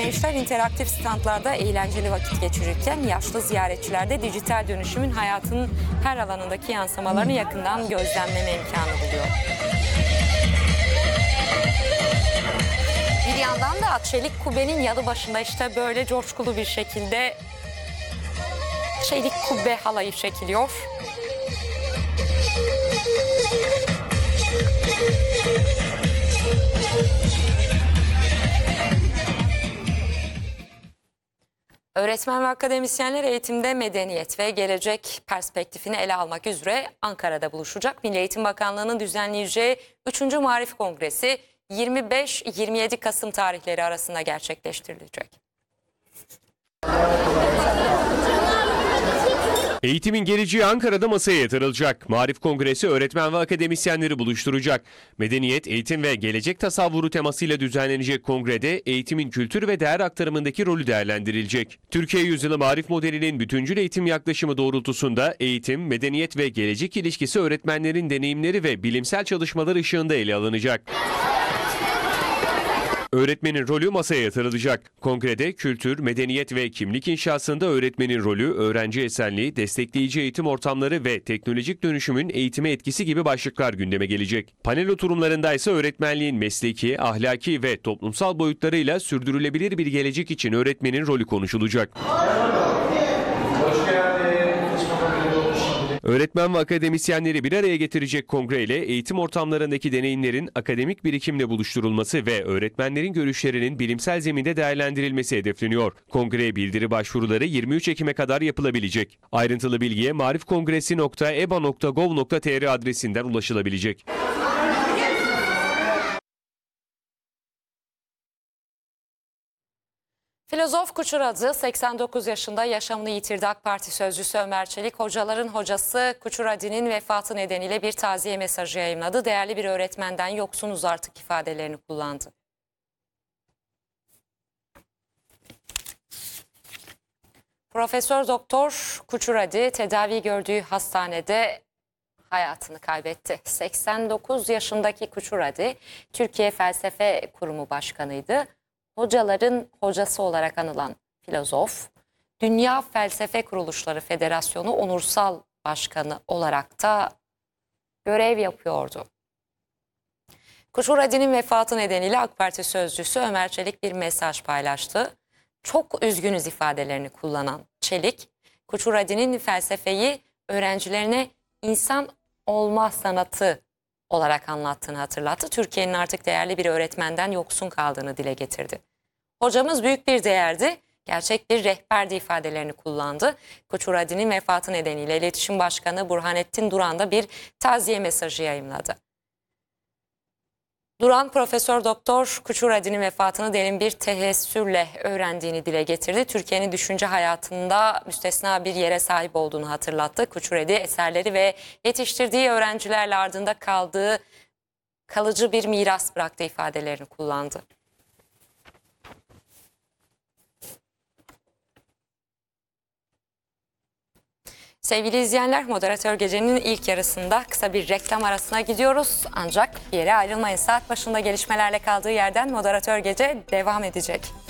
gençler interaktif standlarda eğlenceli vakit geçirirken yaşlı ziyaretçiler de dijital dönüşümün hayatının her alanındaki yansımalarını yakından gözlemleme imkanı buluyor. Bir yandan da Çelik Kubbe'nin yanı başında işte böyle coşkulu bir şekilde Çelik Kubbe halayı çekiliyor. Öğretmen ve akademisyenler eğitimde medeniyet ve gelecek perspektifini ele almak üzere Ankara'da buluşacak. Milli Eğitim Bakanlığı'nın düzenleyeceği 3. Marif Kongresi 25-27 Kasım tarihleri arasında gerçekleştirilecek. Eğitimin geleceği Ankara'da masaya yatırılacak. Marif Kongresi öğretmen ve akademisyenleri buluşturacak. Medeniyet, eğitim ve gelecek tasavvuru temasıyla düzenlenecek kongrede eğitimin kültür ve değer aktarımındaki rolü değerlendirilecek. Türkiye Yüzyılı Marif modelinin bütüncül eğitim yaklaşımı doğrultusunda eğitim, medeniyet ve gelecek ilişkisi öğretmenlerin deneyimleri ve bilimsel çalışmalar ışığında ele alınacak. Öğretmenin rolü masaya yatırılacak. Kongrede kültür, medeniyet ve kimlik inşasında öğretmenin rolü, öğrenci esenliği, destekleyici eğitim ortamları ve teknolojik dönüşümün eğitime etkisi gibi başlıklar gündeme gelecek. Panel oturumlarında ise öğretmenliğin mesleki, ahlaki ve toplumsal boyutlarıyla sürdürülebilir bir gelecek için öğretmenin rolü konuşulacak. Öğretmen ve akademisyenleri bir araya getirecek kongreyle eğitim ortamlarındaki deneyimlerin akademik birikimle buluşturulması ve öğretmenlerin görüşlerinin bilimsel zeminde değerlendirilmesi hedefleniyor. Kongreye bildiri başvuruları 23 Ekim'e kadar yapılabilecek. Ayrıntılı bilgiye marifkongresi.eba.gov.tr adresinden ulaşılabilecek. Filozof Kuçuradi 89 yaşında yaşamını yitirdi. AK Parti sözcüsü Ömer Çelik, hocaların hocası Kuçuradi'nin vefatı nedeniyle bir taziye mesajı yayımladı. Değerli bir öğretmenden yoksunuz artık ifadelerini kullandı. Profesör Doktor Kuçuradi tedavi gördüğü hastanede hayatını kaybetti. 89 yaşındaki Kuçuradi, Türkiye Felsefe Kurumu Başkanıydı. Hocaların hocası olarak anılan filozof, Dünya Felsefe Kuruluşları Federasyonu Onursal Başkanı olarak da görev yapıyordu. Kuçuradi'nin vefatı nedeniyle AK Parti sözcüsü Ömer Çelik bir mesaj paylaştı. Çok üzgünüz ifadelerini kullanan Çelik, Kuçuradi'nin felsefeyi öğrencilerine insan olma sanatı olarak anlattığını hatırlattı. Türkiye'nin artık değerli bir öğretmenden yoksun kaldığını dile getirdi. Hocamız büyük bir değerdi, gerçek bir rehberdi ifadelerini kullandı. Kuçuradi'nin vefatı nedeniyle İletişim Başkanı Burhanettin Duran da bir taziye mesajı yayımladı. Duran, Profesör Doktor Kuçuradi'nin vefatını derin bir teessürle öğrendiğini dile getirdi. Türkiye'nin düşünce hayatında müstesna bir yere sahip olduğunu hatırlattı. Kuçuradi eserleri ve yetiştirdiği öğrencilerle ardında kalıcı bir miras bıraktı ifadelerini kullandı. Sevgili izleyenler, Moderatör Gece'nin ilk yarısında kısa bir reklam arasına gidiyoruz. Ancak bir yere ayrılmayın. Saat başında gelişmelerle kaldığı yerden Moderatör Gece devam edecek.